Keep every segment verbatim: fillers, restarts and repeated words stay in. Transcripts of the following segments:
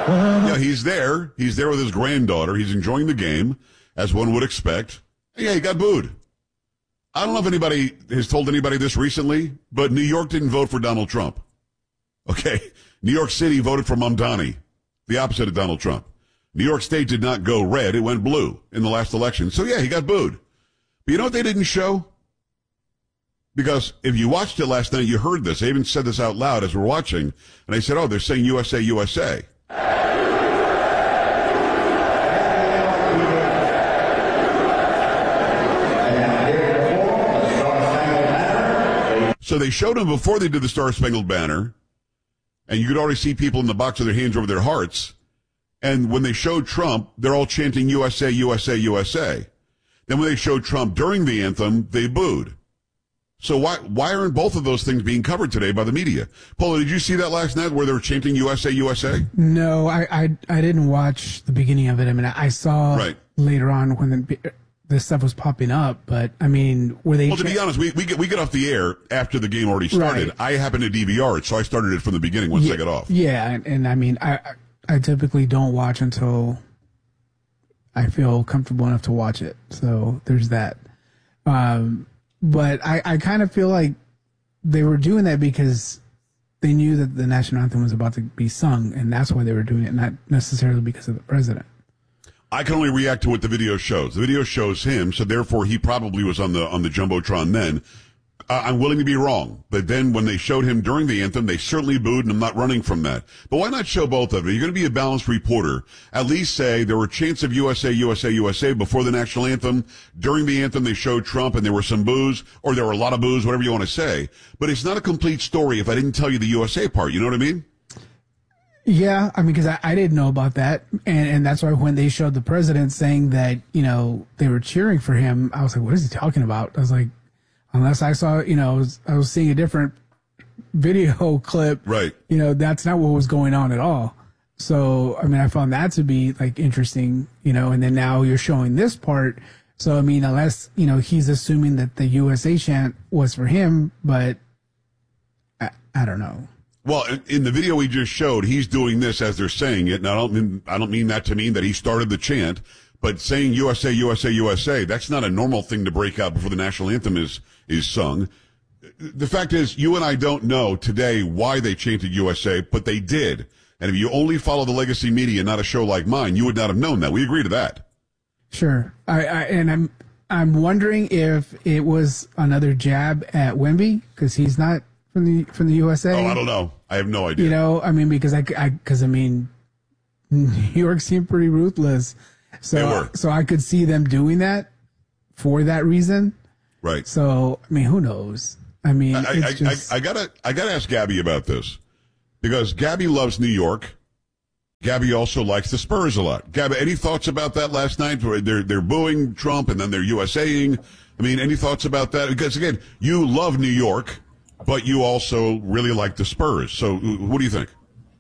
Yeah, he's there. He's there with his granddaughter. He's enjoying the game, as one would expect. Yeah, he got booed. I don't know if anybody has told anybody this recently, but New York didn't vote for Donald Trump. Okay? New York City voted for Mamdani, the opposite of Donald Trump. New York State did not go red. It went blue in the last election. So, yeah, he got booed. But you know what they didn't show? Because if you watched it last night, you heard this. They even said this out loud as we're watching. And they said, oh, they're saying U S A, U S A. So they showed him before they did the Star Spangled Banner, and you could already see people in the box with their hands over their hearts. And when they showed Trump, they're all chanting U S A, U S A, U S A. Then when they showed Trump during the anthem, they booed. So why why aren't both of those things being covered today by the media? Paula, did you see that last night where they were chanting U S A, U S A? No, I I, I didn't watch the beginning of it. I mean, I saw right. later on when the, this stuff was popping up, but I mean, were they? Well, to be honest, we we get we get off the air after the game already started. Right. I happened to D V R it, so I started it from the beginning once yeah, I got off. Yeah, and, and I mean, I I typically don't watch until I feel comfortable enough to watch it. So there's that. Um, but I I kind of feel like they were doing that because they knew that the national anthem was about to be sung, and that's why they were doing it, not necessarily because of the president. I can only react to what the video shows. The video shows him, so therefore he probably was on the on the Jumbotron then. Uh, I'm willing to be wrong, but then when they showed him during the anthem, they certainly booed, and I'm not running from that. But why not show both of them? You're going to be a balanced reporter. At least say there were chants of U S A, U S A, U S A before the national anthem. During the anthem, they showed Trump, and there were some boos, or there were a lot of boos, whatever you want to say. But it's not a complete story if I didn't tell you the U S A part. You know what I mean? Yeah, I mean, because I, I didn't know about that, and and that's why when they showed the president saying that, you know, they were cheering for him, I was like, what is he talking about? I was like, unless I saw, you know, I was, I was seeing a different video clip, right? You know, that's not what was going on at all. So, I mean, I found that to be like interesting, you know, and then now you're showing this part. So, I mean, unless, you know, he's assuming that the U S A chant was for him, but I, I don't know. Well, in the video we just showed, he's doing this as they're saying it. And I don't mean, I don't mean that to mean that he started the chant, but saying U S A, U S A, U S A, that's not a normal thing to break out before the national anthem is, is sung. The fact is, you and I don't know today why they chanted U S A, but they did. And if you only follow the legacy media, not a show like mine, you would not have known that. We agree to that. Sure. I, I and I'm, I'm wondering if it was another jab at Wemby, because he's not from the from the U S A. Oh, I don't know. I have no idea. You know, I mean, because I, I, because I mean, New York seemed pretty ruthless, so they were. so I could see them doing that for that reason. Right. So I mean, who knows? I mean, I, it's I, just... I, I gotta I gotta ask Gabby about this because Gabby loves New York. Gabby also likes the Spurs a lot. Gabby, any thoughts about that last night? Where they're they're booing Trump and then they're USAing. I mean, any thoughts about that? Because again, you love New York, but you also really like the Spurs. So, what do you think?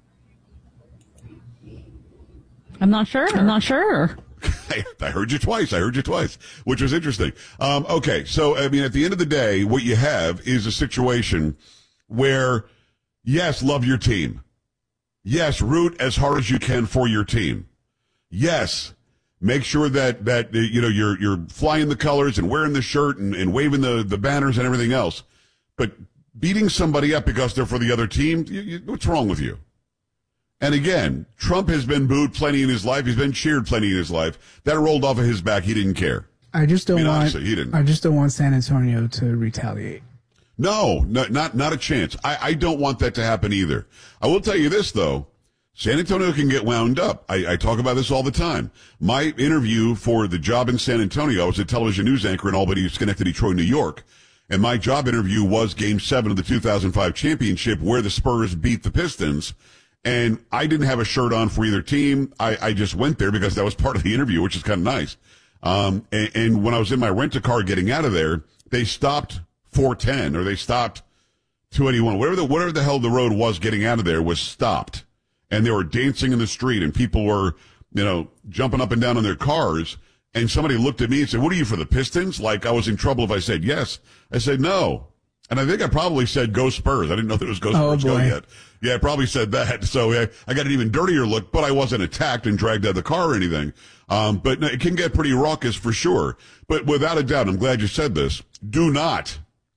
I'm not sure. I'm not sure. I heard you twice. I heard you twice, which was interesting. Um, okay, so I mean, at the end of the day, what you have is a situation where, yes, love your team. Yes, root as hard as you can for your team. Yes, make sure that, that, you know, you're, you're flying the colors and wearing the shirt and, and waving the, the banners and everything else. But beating somebody up because they're for the other team, you, you, what's wrong with you? And again, Trump has been booed plenty in his life. He's been cheered plenty in his life. That rolled off of his back. He didn't care. I just don't I mean, want, honestly, he didn't. I just don't want San Antonio to retaliate. No, no, not, not a chance. I, I don't want that to happen either. I will tell you this, though. San Antonio can get wound up. I, I talk about this all the time. My interview for the job in San Antonio, I was a television news anchor in Albany, Schenectady, Troy, New York. And my job interview was game seven of the two thousand five championship where the Spurs beat the Pistons. And I didn't have a shirt on for either team. I, I just went there because that was part of the interview, which is kind of nice. Um, and, and when I was in my rent-a-car getting out of there, they stopped four ten or they stopped two eighty-one. Whatever the, whatever the hell the road was getting out of there was stopped. And they were dancing in the street and people were, you know, jumping up and down in their cars. And somebody looked at me and said, what are you, for the Pistons? Like I was in trouble if I said yes. I said no. And I think I probably said go Spurs. I didn't know there was go Oh, Spurs go boy. yet. Yeah, I probably said that. So I, I got an even dirtier look, but I wasn't attacked and dragged out of the car or anything. Um, but no, it can get pretty raucous for sure. But without a doubt, I'm glad you said this. Do not,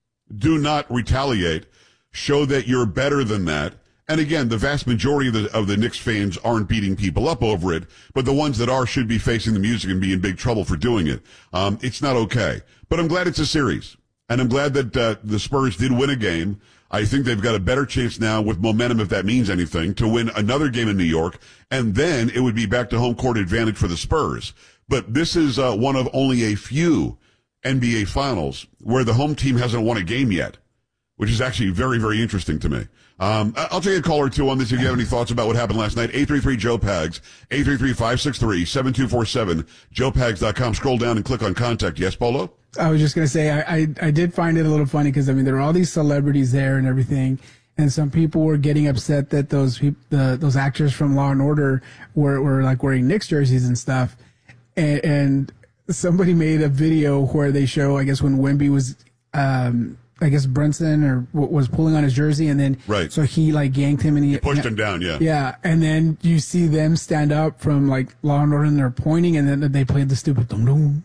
do not retaliate. Show that you're better than that. And again, the vast majority of the, of the Knicks fans aren't beating people up over it, but the ones that are should be facing the music and be in big trouble for doing it. Um, it's not okay. But I'm glad it's a series. And I'm glad that uh, the Spurs did win a game. I think they've got a better chance now with momentum, if that means anything, to win another game in New York. And then it would be back to home court advantage for the Spurs. But this is uh, one of only a few N B A finals where the home team hasn't won a game yet, which is actually very, very interesting to me. Um, I'll take a call or two on this if you have any thoughts about what happened last night. eight three three, Joe Pags, eight three three, five six three, seven two four seven, joe pags dot com. Scroll down and click on contact. Yes, Polo? I was just going to say, I, I, I did find it a little funny because, I mean, there were all these celebrities there and everything. And some people were getting upset that those peop, the, those actors from Law and Order were, were like wearing Knicks jerseys and stuff. And, and somebody made a video where they show, I guess, when Wemby was, um, I guess Brunson or w- was pulling on his jersey, and then right. so he like yanked him and he, he pushed yeah, him down. Yeah, yeah, and then you see them stand up from like Law and Order and they're pointing, and then they played the stupid dum dum.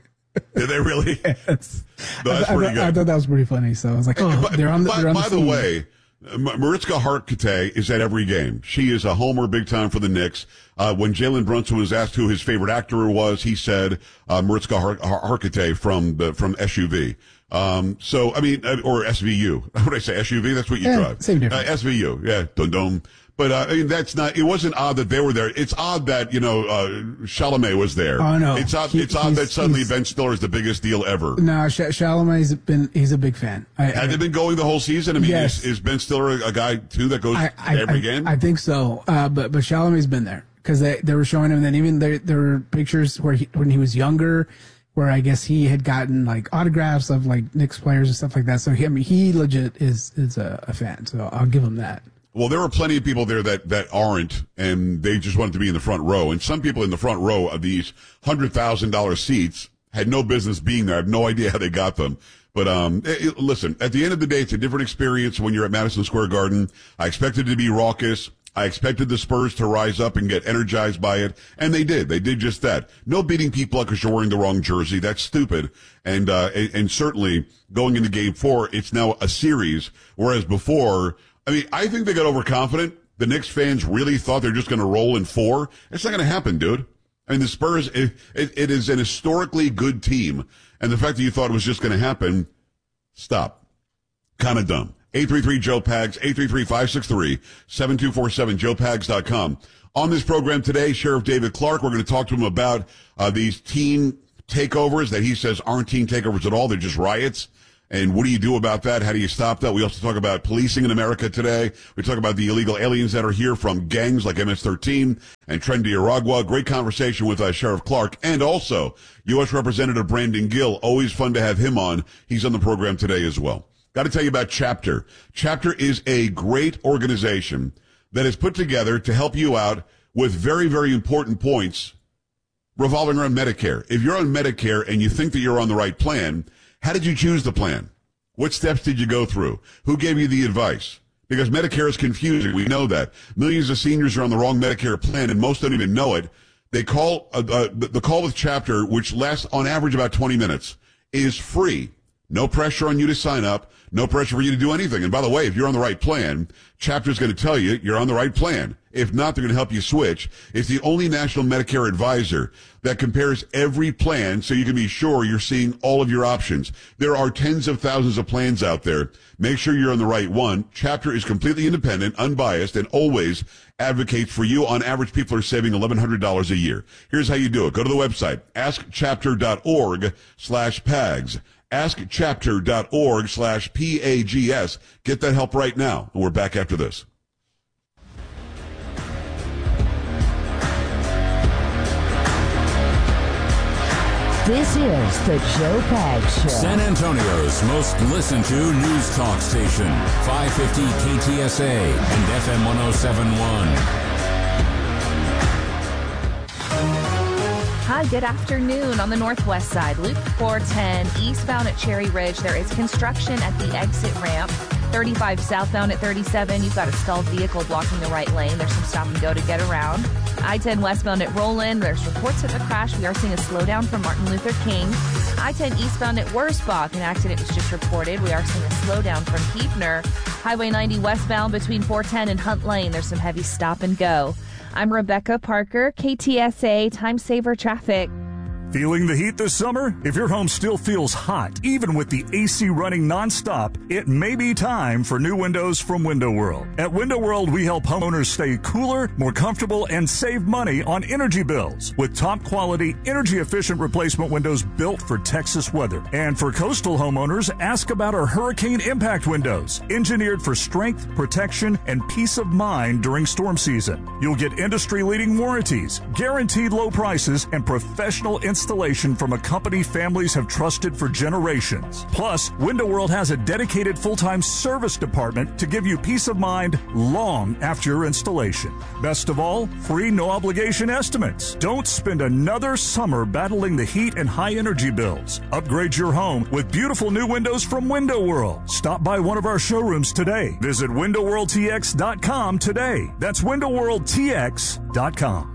Did they really? Yes. No, that's I, pretty I, good. I thought that was pretty funny. So I was like, oh, by, they're on the. By, they're on by the, the way, Mariska Hargitay is at every game. She is a homer big time for the Knicks. Uh, when Jalen Brunson was asked who his favorite actor was, he said uh, Mariska Har- Hargitay from the, from S U V. Um, so, I mean, uh, or S V U. What did I say? S U V? That's what you yeah, drive. Same difference. Uh, S V U. Yeah. Dun dun. But, uh, I mean, that's not, it wasn't odd that they were there. It's odd that, you know, uh, Chalamet was there. Oh, no. It's odd, He, it's odd that suddenly Ben Stiller is the biggest deal ever. No, Sh- Chalamet's been, he's a big fan. I, Have I, they been going the whole season? I mean, yes. is, is Ben Stiller a, a guy, too, that goes I, I, every I, game? I think so. Uh, but, but Chalamet's been there because they, they were showing him. And then even there, there were pictures where he, when he was younger, where I guess he had gotten like autographs of like Knicks players and stuff like that. So he, I mean, he legit is, is a, a fan. So I'll give him that. Well, there are plenty of people there that, that aren't, and they just wanted to be in the front row. And some people in the front row of these one hundred thousand dollars seats had no business being there. I have no idea how they got them. But um, it, listen, at the end of the day, it's a different experience when you're at Madison Square Garden. I expected it to be raucous. I expected the Spurs to rise up and get energized by it, and they did. They did just that. No beating people up because you're wearing the wrong jersey. That's stupid. And, uh, and, and certainly going into game four, it's now a series, whereas before, I mean, I think they got overconfident. The Knicks fans really thought they're just going to roll in four. It's not going to happen, dude. I mean, the Spurs, it, it, it is an historically good team. And the fact that you thought it was just going to happen, stop. Kind of dumb. eight three three, Joe Pags, eight three three, five six three, seven two four seven, joe pags dot com. On this program today, Sheriff David Clark, we're going to talk to him about uh, these teen takeovers that he says aren't teen takeovers at all. They're just riots. And what do you do about that? How do you stop that? We also talk about policing in America today. We talk about the illegal aliens that are here from gangs like M S thirteen and Tren de Aragua. Great conversation with uh, Sheriff Clark and also U S Representative Brandon Gill. Always fun to have him on. He's on the program today as well. Got to tell you about Chapter. Chapter is a great organization that is put together to help you out with very, very important points revolving around Medicare. If you're on Medicare and you think that you're on the right plan, how did you choose the plan? What steps did you go through? Who gave you the advice? Because Medicare is confusing. We know that. Millions of seniors are on the wrong Medicare plan, and most don't even know it. They call, uh, uh, the call with Chapter, which lasts on average about twenty minutes, is free. No pressure on you to sign up. No pressure for you to do anything. And by the way, if you're on the right plan, Chapter's going to tell you you're on the right plan. If not, they're going to help you switch. It's the only national Medicare advisor that compares every plan so you can be sure you're seeing all of your options. There are tens of thousands of plans out there. Make sure you're on the right one. Chapter is completely independent, unbiased, and always advocates for you. On average, people are saving eleven hundred dollars a year. Here's how you do it. Go to the website, ask chapter dot org slash pags. ask chapter dot org slash P A G S. Get that help right now. And we're back after this. This is the Joe Pags Show. San Antonio's most listened to news talk station. five fifty K T S A and F M one oh seven point one. Hi, good afternoon. On the northwest side, Loop four ten eastbound at Cherry Ridge. There is construction at the exit ramp. thirty-five southbound at thirty-seven. You've got a stalled vehicle blocking the right lane. There's some stop and go to get around. I ten westbound at Roland. There's reports of a crash. We are seeing a slowdown from Martin Luther King. I ten eastbound at Wurzbach. An accident was just reported. We are seeing a slowdown from Heebner. Highway ninety westbound between four ten and Hunt Lane. There's some heavy stop and go. I'm Rebecca Parker, K T S A Time Saver Traffic. Feeling the heat this summer? If your home still feels hot, even with the A C running nonstop, it may be time for new windows from Window World. At Window World, we help homeowners stay cooler, more comfortable, and save money on energy bills with top quality, energy efficient replacement windows built for Texas weather. And for coastal homeowners, ask about our hurricane impact windows, engineered for strength, protection, and peace of mind during storm season. You'll get industry leading warranties, guaranteed low prices, and professional installation from a company families have trusted for generations. Plus, Window World has a dedicated full-time service department to give you peace of mind long after your installation. Best of all, free no-obligation estimates. Don't spend another summer battling the heat and high energy bills. Upgrade your home with beautiful new windows from Window World. Stop by one of our showrooms today. Visit window world t x dot com today. That's window world t x dot com.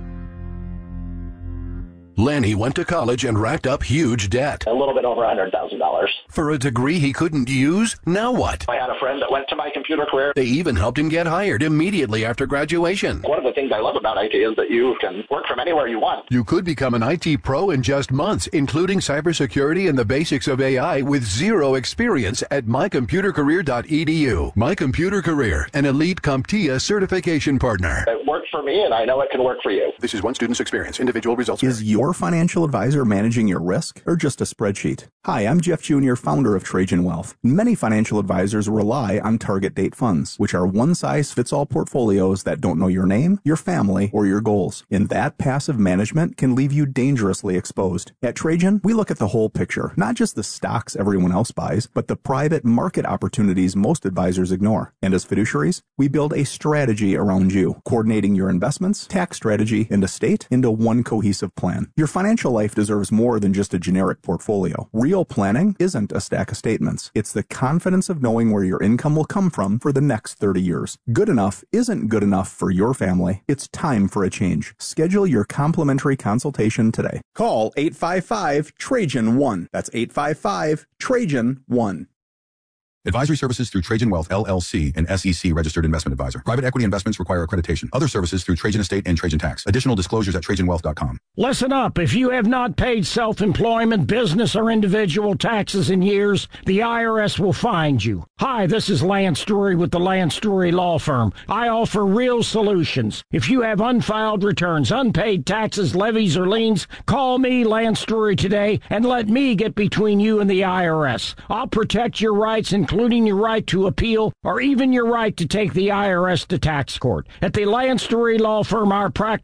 Lanny went to college and racked up huge debt. A little bit over one hundred thousand dollars. For a degree he couldn't use? Now what? I had a friend that went to My Computer Career. They even helped him get hired immediately after graduation. One of the things I love about I T is that you can work from anywhere you want. You could become an I T pro in just months, including cybersecurity and the basics of A I with zero experience at my computer career dot e d u. My Computer Career, an elite CompTIA certification partner. It worked for me, and I know it can work for you. This is one student's experience. Individual results. Is your financial advisor managing your risk or just a spreadsheet? Hi, I'm Jeff Junior, founder of Trajan Wealth. Many financial advisors rely on target date funds, which are one-size-fits-all portfolios that don't know your name, your family, or your goals. And that passive management can leave you dangerously exposed. At Trajan, we look at the whole picture, not just the stocks everyone else buys, but the private market opportunities most advisors ignore. And as fiduciaries, we build a strategy around you, coordinating your investments, tax strategy, and estate into one cohesive plan. Your financial life deserves more than just a generic portfolio. Real planning isn't a stack of statements. It's the confidence of knowing where your income will come from for the next thirty years. Good enough isn't good enough for your family. It's time for a change. Schedule your complimentary consultation today. Call eight five five Trajan one. That's eight five five Trajan one. Advisory services through Trajan Wealth, L L C, an S E C registered investment advisor. Private equity investments require accreditation. Other services through Trajan Estate and Trajan Tax. Additional disclosures at trajan wealth dot com. Listen up. If you have not paid self-employment, business, or individual taxes in years, the I R S will find you. Hi, this is Lance Story with the Lance Story Law Firm. I offer real solutions. If you have unfiled returns, unpaid taxes, levies, or liens, call me, Lance Story, today, and let me get between you and the I R S. I'll protect your rights, including your right to appeal or even your right to take the I R S to tax court. At the Lance Story Law Firm, our practice